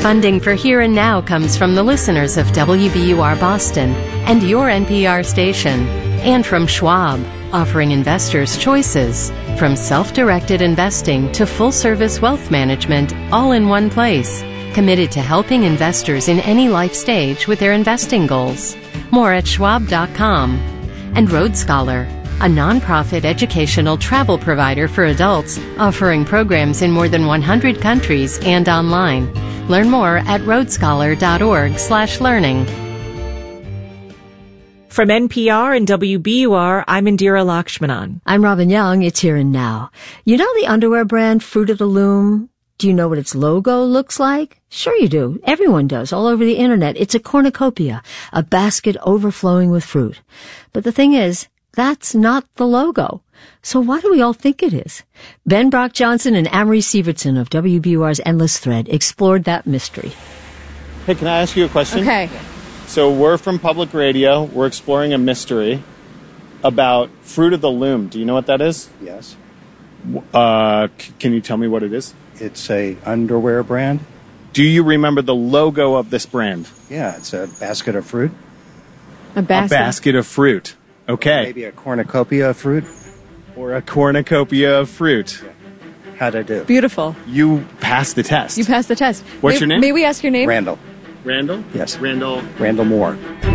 Funding for Here and Now comes from the listeners of WBUR Boston and your NPR station, and from Schwab, offering investors choices, from self-directed investing to full-service wealth management, all in one place. Committed to helping investors in any life stage with their investing goals. More at schwab.com. And Road Scholar, a nonprofit educational travel provider for adults, offering programs in more than 100 countries and online. Learn more at roadscholar.org/learning. From NPR and WBUR, I'm Indira Lakshmanan. I'm Robin Young. It's Here and Now. You know the underwear brand Fruit of the Loom? Do you know what its logo looks like? Sure you do. Everyone does, all over the internet. It's a cornucopia, a basket overflowing with fruit. But the thing is, that's not the logo. So why do we all think it is? Ben Brock Johnson and Amory Sievertson of WBUR's Endless Thread explored that mystery. Hey, can I ask you a question? Okay. So we're from Public Radio. We're exploring a mystery about Fruit of the Loom. Do you know what that is? Yes. Can you tell me what it is? It's a underwear brand. Do you remember the logo of this brand? Yeah, it's a basket of fruit. A basket. A basket of fruit. Okay. Maybe a cornucopia of fruit. Or a cornucopia of fruit. How'd I do? Beautiful. You passed the test. You passed the test. What's your name? May we ask your name? Randall. Randall? Yes. Randall Moore.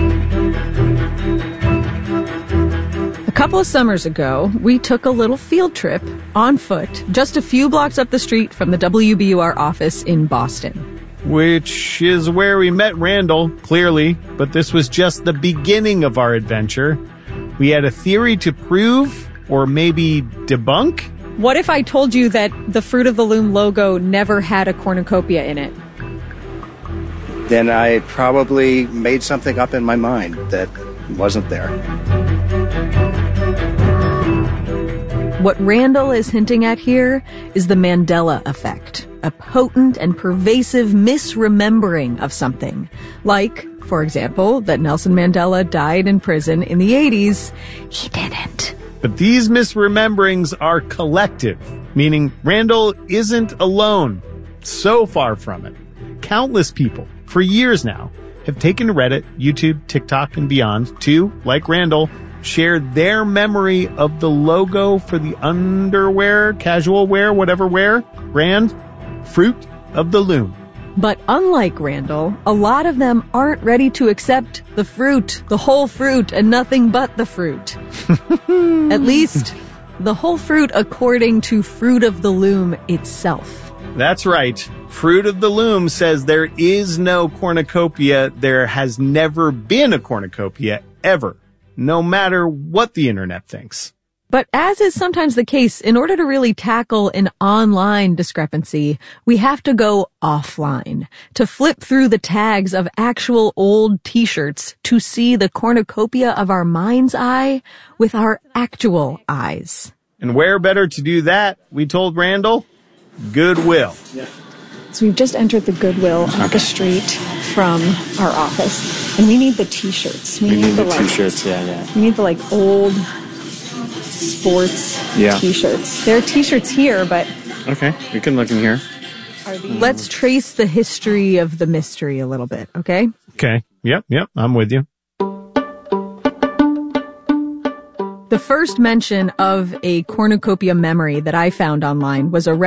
A couple of summers ago, we took a little field trip on foot just a few blocks up the street from the WBUR office in Boston. Which is where we met Randall, clearly, but this was just the beginning of our adventure. We had a theory to prove, or maybe debunk. What if I told you that the Fruit of the Loom logo never had a cornucopia in it? Then I probably made something up in my mind that wasn't there. What Randall is hinting at here is the Mandela effect, a potent and pervasive misremembering of something. Like, for example, that Nelson Mandela died in prison in the 80s. He didn't. But these misrememberings are collective, meaning Randall isn't alone. So far from it. Countless people, for years now, have taken to Reddit, YouTube, TikTok, and beyond to, like Randall, share their memory of the logo for the underwear, casual wear, whatever wear, brand, Fruit of the Loom. But unlike Randall, a lot of them aren't ready to accept the fruit, the whole fruit, and nothing but the fruit. At least, the whole fruit according to Fruit of the Loom itself. That's right. Fruit of the Loom says there is no cornucopia. There has never been a cornucopia, ever. No matter what the internet thinks. But as is sometimes the case, in order to really tackle an online discrepancy, we have to go offline, to flip through the tags of actual old t-shirts to see the cornucopia of our mind's eye with our actual eyes. And where better to do that, we told Randall? Goodwill. Yeah. So we've just entered the Goodwill up the street from our office, and we need the t-shirts. We need the t-shirts, yeah. We need the old sports t-shirts. There are t-shirts here, but... Okay, we can look in here. Let's trace the history of the mystery a little bit, okay? Okay, yep, I'm with you. The first mention of a cornucopia memory that I found online was a